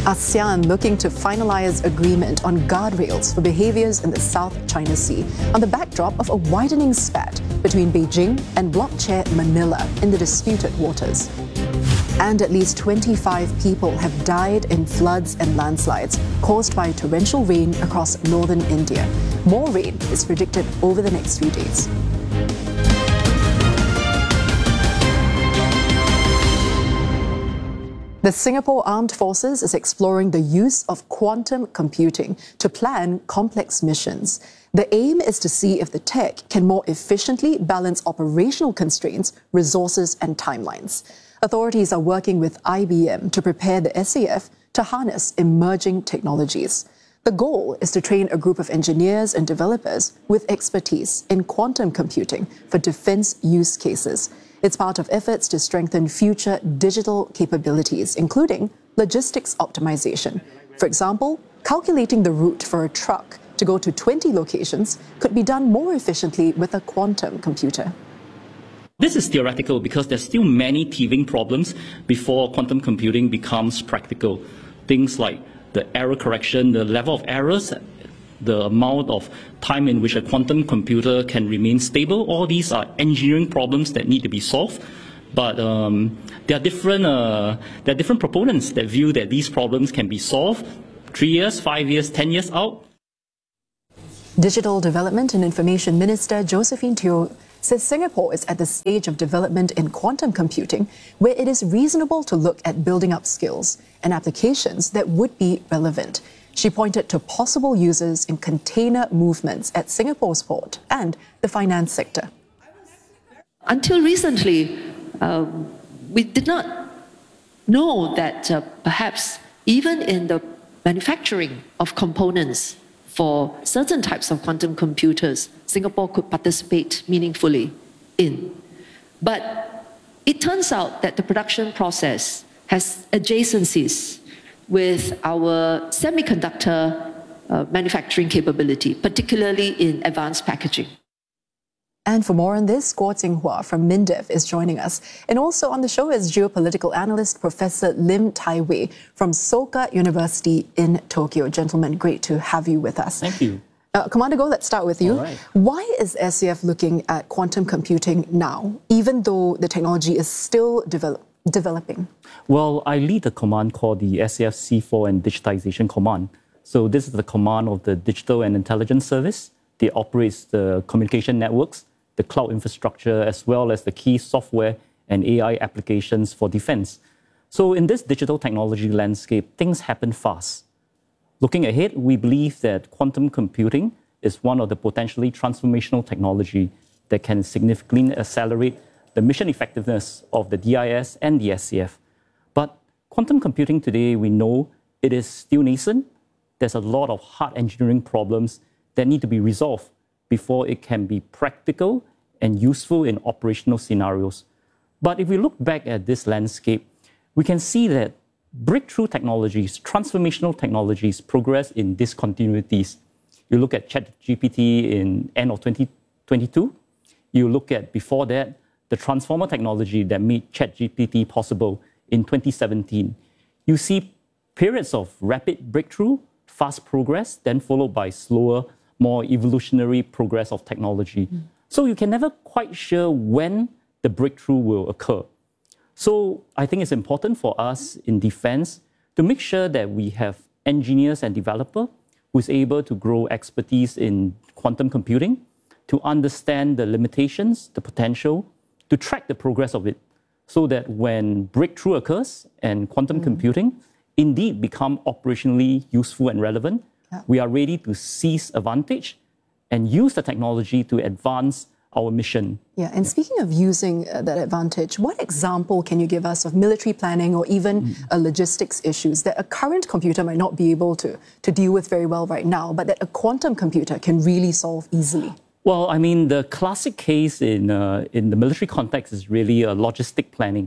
ASEAN looking to finalize agreement on guardrails for behaviors in the South China Sea on the backdrop of a widening spat between Beijing and bloc chair Manila in the disputed waters. And at least 25 people have died in floods and landslides caused by torrential rain across northern India. More rain is predicted over the next few days. The Singapore Armed Forces is exploring the use of quantum computing to plan complex missions. The aim is to see if the tech can more efficiently balance operational constraints, resources, and timelines. Authorities are working with IBM to prepare the SAF to harness emerging technologies. The goal is to train a group of engineers and developers with expertise in quantum computing for defense use cases. It's part of efforts to strengthen future digital capabilities, including logistics optimization. For example, calculating the route for a truck to go to 20 locations could be done more efficiently with a quantum computer. This is theoretical because there's still many teething problems before quantum computing becomes practical. Things like the error correction, the level of errors, the amount of time in which a quantum computer can remain stable. All these are engineering problems that need to be solved. But there are different proponents that view that these problems can be solved 3 years, 5 years, 10 years out. Digital Development and Information Minister Josephine Teo says Singapore is at the stage of development in quantum computing where it is reasonable to look at building up skills and applications that would be relevant. She pointed to possible uses in container movements at Singapore's port and the finance sector. Until recently, we did not know that perhaps even in the manufacturing of components for certain types of quantum computers, Singapore could participate meaningfully in. But it turns out that the production process has adjacencies with our semiconductor manufacturing capability, particularly in advanced packaging. And for more on this, Guo Jinghua from MINDEF is joining us. And also on the show is geopolitical analyst Professor Lim Tai Wei from Soka University in Tokyo. Gentlemen, great to have you with us. Thank you. Commander Goh, let's start with you. All right. Why is SAF looking at quantum computing now, even though the technology is still developing? Well, I lead a command called the SAF C4 and Digitization Command. So this is the command of the Digital and Intelligence Service. It operates the communication networks, the cloud infrastructure, as well as the key software and AI applications for defense. So in this digital technology landscape, things happen fast. Looking ahead, we believe that quantum computing is one of the potentially transformational technology that can significantly accelerate the mission effectiveness of the DIS and the SAF. But quantum computing today, we know it is still nascent. There's a lot of hard engineering problems that need to be resolved before it can be practical and useful in operational scenarios. But if we look back at this landscape, we can see that breakthrough technologies, transformational technologies progress in discontinuities. You look at ChatGPT in end of 2022. You look at, before that, the transformer technology that made ChatGPT possible in 2017. You see periods of rapid breakthrough, fast progress, then followed by slower, more evolutionary progress of technology. So you can never quite sure when the breakthrough will occur. So I think it's important for us in defense to make sure that we have engineers and developers who is able to grow expertise in quantum computing, to understand the limitations, the potential, to track the progress of it, so that when breakthrough occurs and quantum computing indeed become operationally useful and relevant, we are ready to seize advantage and use the technology to advance our mission. Yeah, and speaking of using that advantage, what example can you give us of military planning or even logistics issues that a current computer might not be able to deal with very well right now, but that a quantum computer can really solve easily? Well, I mean, the classic case in the military context is really logistic planning.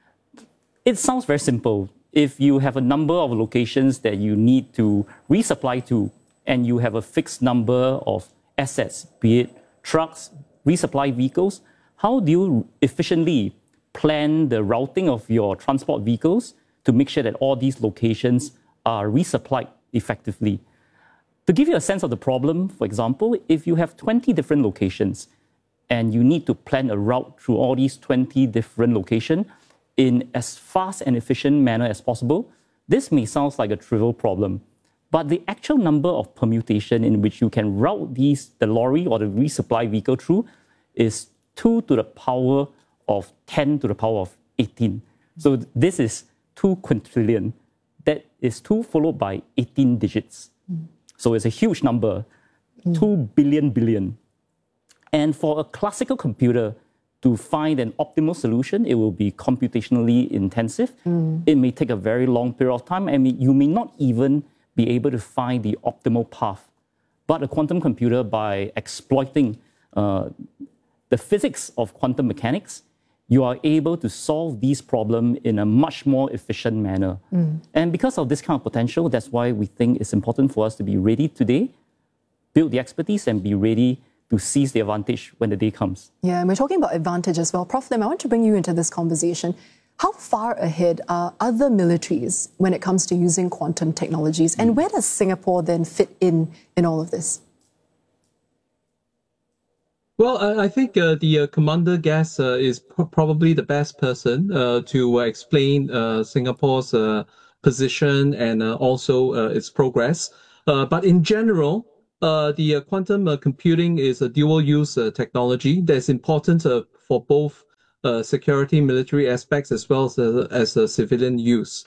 It sounds very simple. If you have a number of locations that you need to resupply to, and you have a fixed number of assets, be it trucks, resupply vehicles, how do you efficiently plan the routing of your transport vehicles to make sure that all these locations are resupplied effectively. To give you a sense of the problem, for example, if you have 20 different locations and you need to plan a route through all these 20 different locations in as fast and efficient manner as possible, this may sound like a trivial problem. But the actual number of permutation in which you can route the lorry or the resupply vehicle through is 2 to the power of 10 to the power of 18. So this is 2 quintillion. That is 2 followed by 18 digits. So it's a huge number, 2 billion. And for a classical computer to find an optimal solution, it will be computationally intensive. It may take a very long period of time, and you may not even be able to find the optimal path. But a quantum computer, by exploiting the physics of quantum mechanics, you are able to solve these problems in a much more efficient manner. And because of this kind of potential, that's why we think it's important for us to be ready today, build the expertise, and be ready to seize the advantage when the day comes. Yeah, and we're talking about advantage as well. Prof. Lim, I want to bring you into this conversation. How far ahead are other militaries when it comes to using quantum technologies? And where does Singapore then fit in all of this? Well, I think the Commander Gas is probably the best person to explain Singapore's position and also its progress. But in general, the quantum computing is a dual-use technology that's important for both security, military aspects as well as civilian use.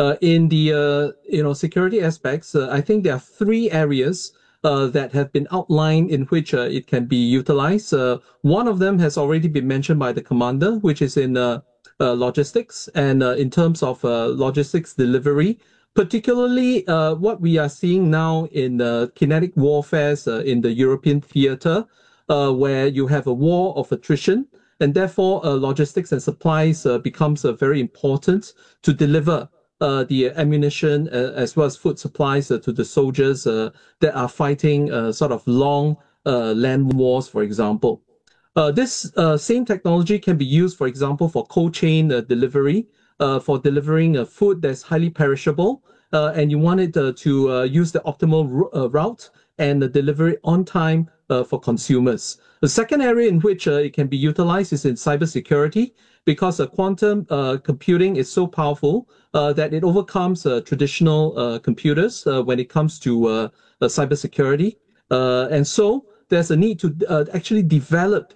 In the security aspects, I think there are 3 areas that have been outlined in which it can be utilized. One of them has already been mentioned by the commander, which is in logistics and in terms of logistics delivery, particularly what we are seeing now in kinetic warfare in the European theater, where you have a war of attrition, and therefore logistics and supplies becomes very important to deliver the ammunition as well as food supplies to the soldiers that are fighting sort of long land wars, for example. This same technology can be used, for example, for cold chain delivery, for delivering food that's highly perishable, and you want it to use the optimal route and deliver it on time for consumers. The second area in which it can be utilized is in cybersecurity, because quantum computing is so powerful that it overcomes traditional computers when it comes to cybersecurity. And so there's a need to actually develop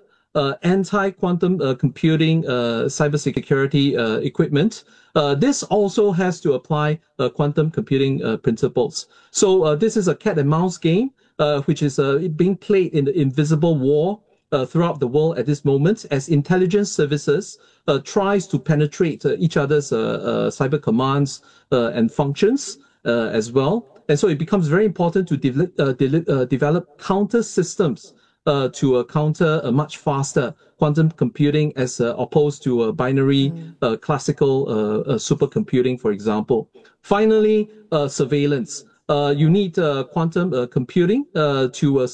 anti-quantum computing cybersecurity equipment. This also has to apply quantum computing principles. So this is a cat and mouse game, which is being played in the invisible war throughout the world at this moment, as intelligence services tries to penetrate each other's cyber commands and functions as well. And so it becomes very important to develop counter systems to counter a much faster quantum computing as opposed to binary classical supercomputing, for example. Finally, surveillance. You need quantum computing to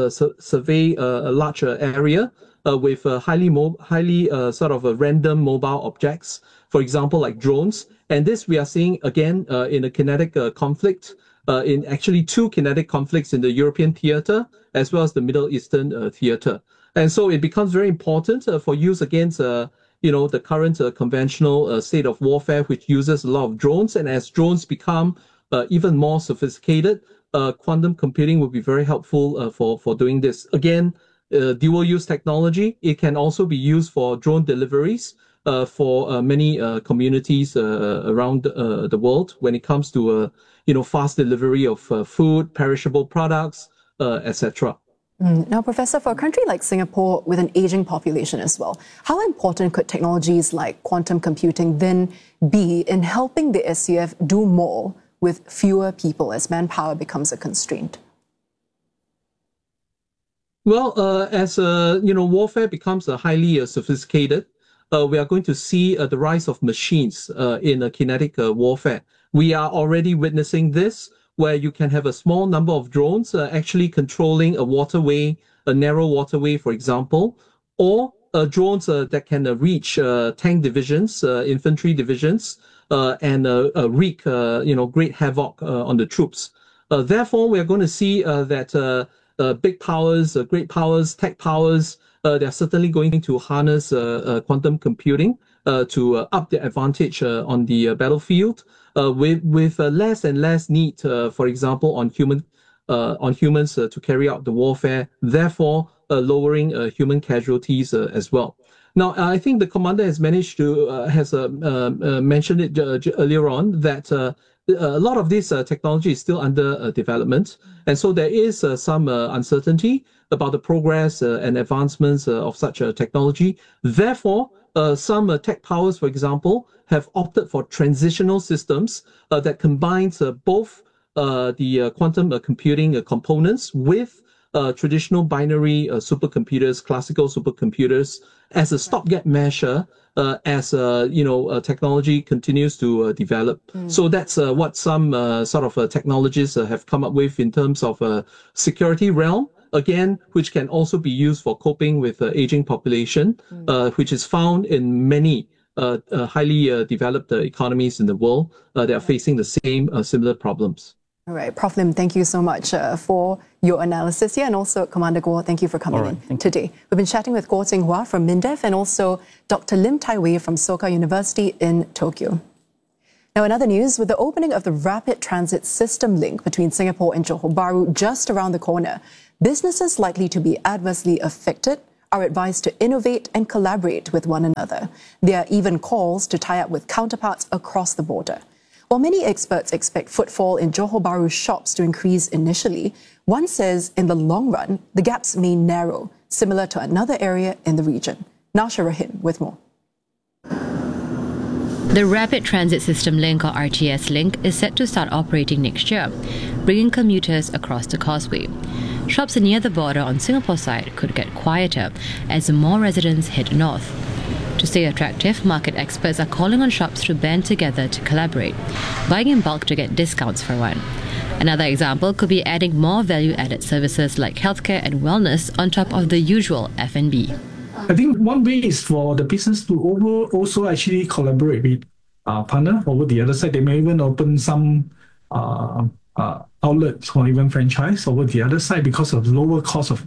survey a larger area with highly sort of random mobile objects, for example, like drones. And this we are seeing again in a kinetic conflict, in actually 2 kinetic conflicts in the European theater as well as the Middle Eastern theater. And so it becomes very important for use against the current conventional state of warfare, which uses a lot of drones. And as drones become even more sophisticated, quantum computing will be very helpful for doing this. Again, dual-use technology. It can also be used for drone deliveries for many communities around the world when it comes to fast delivery of food, perishable products, etc. Now, Professor, for a country like Singapore with an aging population as well, how important could technologies like quantum computing then be in helping the SAF do more with fewer people as manpower becomes a constraint? Well, as warfare becomes highly sophisticated, we are going to see the rise of machines in kinetic warfare. We are already witnessing this, where you can have a small number of drones actually controlling a waterway, a narrow waterway, for example, or drones that can reach tank divisions, infantry divisions, and wreak great havoc on the troops. Therefore, we are going to see that big powers, great powers, tech powers, they're certainly going to harness quantum computing to up their advantage on the battlefield, with less and less need, for example, on humans to carry out the warfare, therefore lowering human casualties as well. Now, I think the commander has managed to mentioned it earlier on that a lot of this technology is still under development, and so there is some uncertainty about the progress and advancements of such technology. Therefore, some tech powers, for example, have opted for transitional systems that combines both the quantum computing components with traditional binary supercomputers, classical supercomputers, as a stopgap measure as technology continues to develop. So that's what some sort of technologists have come up with in terms of security realm, again, which can also be used for coping with aging population, which is found in many highly developed economies in the world that are facing the same similar problems. All right, Prof. Lim, thank you so much for your analysis here, and also Commander Guo, thank you for coming in today. We've been chatting with Guo Jinghua from MINDEF and also Dr. Lim Tai Wei from Soka University in Tokyo. Now, in other news, with the opening of the rapid transit system link between Singapore and Johor Bahru just around the corner, businesses likely to be adversely affected are advised to innovate and collaborate with one another. There are even calls to tie up with counterparts across the border. While many experts expect footfall in Johor Bahru shops to increase initially, one says in the long run, the gaps may narrow, similar to another area in the region. Nasha Rahim with more. The Rapid Transit System Link, or RTS Link, is set to start operating next year, bringing commuters across the causeway. Shops near the border on Singapore side could get quieter as more residents head north. To stay attractive, market experts are calling on shops to band together to collaborate, buying in bulk to get discounts for one. Another example could be adding more value-added services like healthcare and wellness on top of the usual F&B. I think one way is for the business to also actually collaborate with partner over the other side. They may even open some outlets or even franchise over the other side because of lower cost of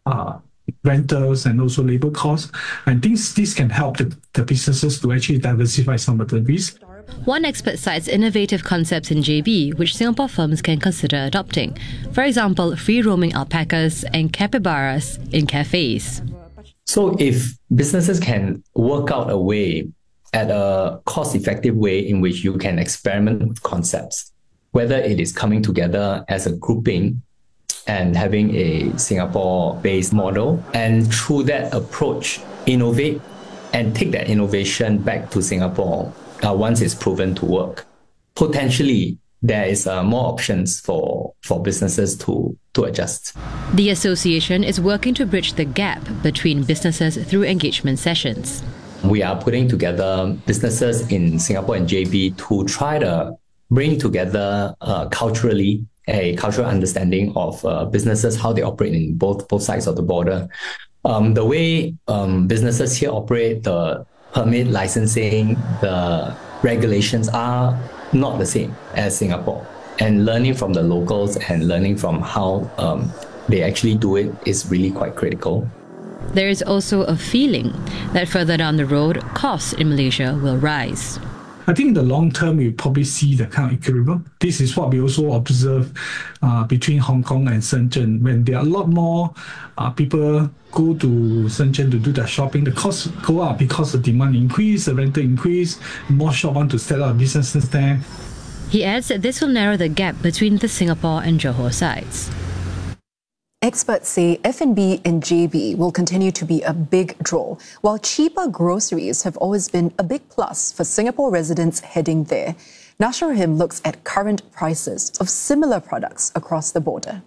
rentals and also labor costs. And this can help the businesses to actually diversify some of the risk. One expert cites innovative concepts in JB, which Singapore firms can consider adopting. For example, free-roaming alpacas and capybaras in cafes. So if businesses can work out a way, at a cost-effective way in which you can experiment with concepts, whether it is coming together as a grouping and having a Singapore-based model, and through that approach, innovate and take that innovation back to Singapore once it's proven to work. Potentially, there is more options for businesses to adjust. The association is working to bridge the gap between businesses through engagement sessions. We are putting together businesses in Singapore and JB to try to bring together culturally a cultural understanding of businesses, how they operate in both sides of the border. The way businesses here operate, the permit licensing, the regulations are not the same as Singapore. And learning from the locals and learning from how they actually do it is really quite critical. There is also a feeling that further down the road, costs in Malaysia will rise. I think in the long term, we probably see the kind of equilibrium. This is what we also observe between Hong Kong and Shenzhen. When there are a lot more people go to Shenzhen to do their shopping, the costs go up because the demand increase, the rental increase, more shops want to set up businesses there. He adds that this will narrow the gap between the Singapore and Johor sides. Experts say F&B in JB will continue to be a big draw, while cheaper groceries have always been a big plus for Singapore residents heading there. Nasha Rahim looks at current prices of similar products across the border.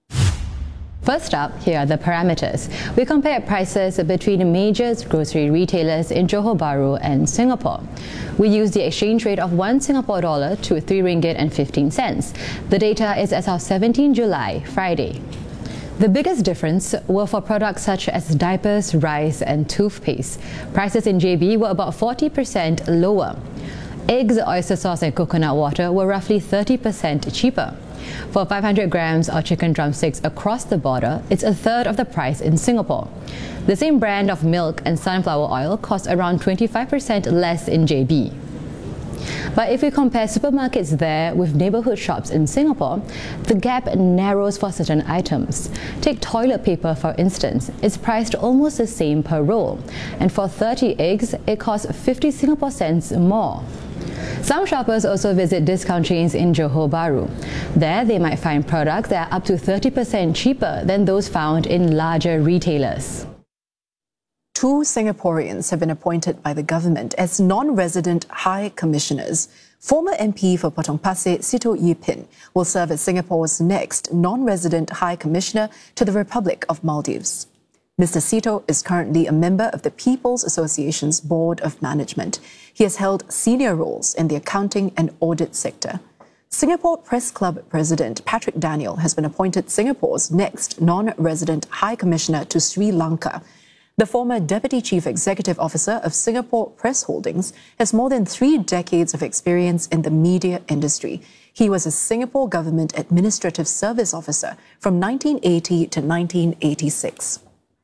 First up, here are the parameters. We compare prices between major grocery retailers in Johor Bahru and Singapore. We use the exchange rate of 1 Singapore dollar to 3 ringgit and 15 cents. The data is as of 17 July, Friday. The biggest difference were for products such as diapers, rice and toothpaste. Prices in JB were about 40% lower. Eggs, oyster sauce and coconut water were roughly 30% cheaper. For 500 grams of chicken drumsticks across the border, it's a third of the price in Singapore. The same brand of milk and sunflower oil costs around 25% less in JB. But if we compare supermarkets there with neighborhood shops in Singapore, the gap narrows for certain items. Take toilet paper, for instance. It's priced almost the same per roll. And for 30 eggs, it costs 50 Singapore cents more. Some shoppers also visit discount chains in Johor Bahru. There, they might find products that are up to 30% cheaper than those found in larger retailers. 2 Singaporeans have been appointed by the government as non-resident High Commissioners. Former MP for Potong Pasir, Sitoh Yee Pin, will serve as Singapore's next non-resident High Commissioner to the Republic of Maldives. Mr. Sitoh is currently a member of the People's Association's Board of Management. He has held senior roles in the accounting and audit sector. Singapore Press Club President Patrick Daniel has been appointed Singapore's next non-resident High Commissioner to Sri Lanka. The former Deputy Chief Executive Officer of Singapore Press Holdings has more than 3 decades of experience in the media industry. He was a Singapore Government Administrative Service Officer from 1980 to 1986.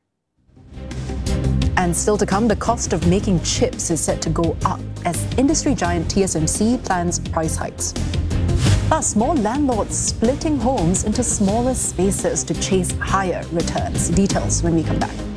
And still to come, the cost of making chips is set to go up as industry giant TSMC plans price hikes. Plus, more landlords splitting homes into smaller spaces to chase higher returns. Details when we come back.